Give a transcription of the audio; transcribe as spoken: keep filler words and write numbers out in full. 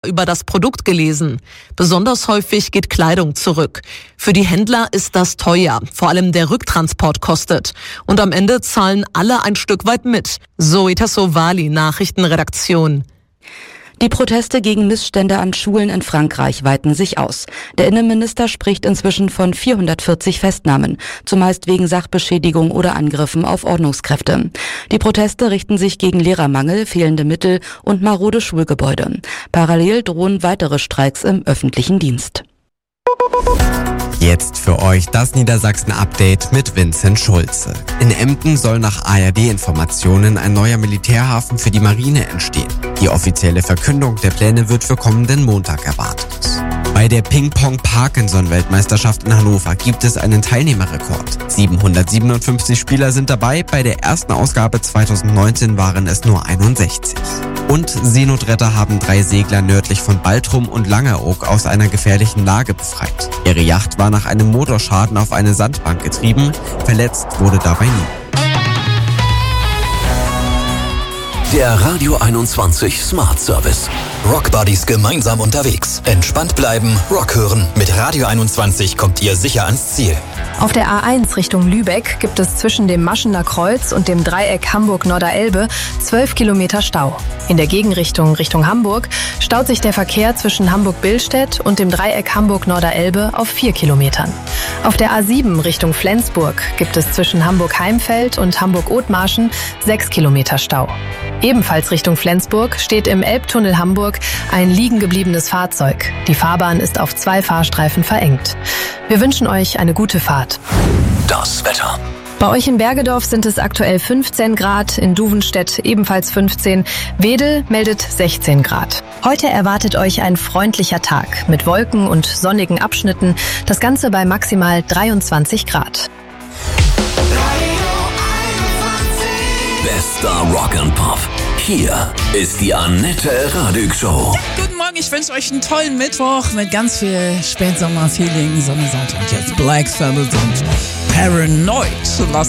über das Produkt gelesen. Besonders häufig geht Kleidung zurück. Für die Händler ist das teuer. Vor allem der Rücktransport kostet. Und am Ende zahlen alle ein Stück weit mit. Zoe Tassovali, Nachrichtenredaktion. Die Proteste gegen Missstände an Schulen in Frankreich weiten sich aus. Der Innenminister spricht inzwischen von vierhundertvierzig Festnahmen, zumeist wegen Sachbeschädigung oder Angriffen auf Ordnungskräfte. Die Proteste richten sich gegen Lehrermangel, fehlende Mittel und marode Schulgebäude. Parallel drohen weitere Streiks im öffentlichen Dienst. Jetzt für euch das Niedersachsen-Update mit Vincent Schulze. In Emden soll nach A R D-Informationen ein neuer Militärhafen für die Marine entstehen. Die offizielle Verkündung der Pläne wird für kommenden Montag erwartet. Bei der Ping-Pong-Parkinson-Weltmeisterschaft in Hannover gibt es einen Teilnehmerrekord. siebenhundertsiebenundfünfzig Spieler sind dabei, bei der ersten Ausgabe zweitausendneunzehn waren es nur einundsechzig. Und Seenotretter haben drei Segler nördlich von Baltrum und Langeoog aus einer gefährlichen Lage befreit. Ihre Yacht war nach einem Motorschaden auf eine Sandbank getrieben, verletzt wurde dabei niemand. Der Radio einundzwanzig Smart Service. Rock Buddies gemeinsam unterwegs. Entspannt bleiben, Rock hören. Mit Radio einundzwanzig kommt ihr sicher ans Ziel. Auf der A eins Richtung Lübeck gibt es zwischen dem Maschener Kreuz und dem Dreieck Hamburg-Norderelbe zwölf Kilometer Stau. In der Gegenrichtung Richtung Hamburg staut sich der Verkehr zwischen Hamburg-Billstedt und dem Dreieck Hamburg-Norderelbe auf vier Kilometern. Auf der A sieben Richtung Flensburg gibt es zwischen Hamburg-Heimfeld und Hamburg-Othmarschen sechs Kilometer Stau. Ebenfalls Richtung Flensburg steht im Elbtunnel Hamburg ein liegen gebliebenes Fahrzeug. Die Fahrbahn ist auf zwei Fahrstreifen verengt. Wir wünschen euch eine gute Fahrt. Das Wetter. Bei euch in Bergedorf sind es aktuell fünfzehn Grad, in Duvenstedt ebenfalls fünfzehn, Wedel meldet sechzehn Grad. Heute erwartet euch ein freundlicher Tag mit Wolken und sonnigen Abschnitten, das Ganze bei maximal dreiundzwanzig Grad. Bester Rock and Pop. Hier ist die Annette Radig Show. Guten Morgen, ich wünsche euch einen tollen Mittwoch mit ganz viel Spätsommer-Feeling, Sonne, Sonntag und jetzt Black Sabbath und Paranoid. Lasst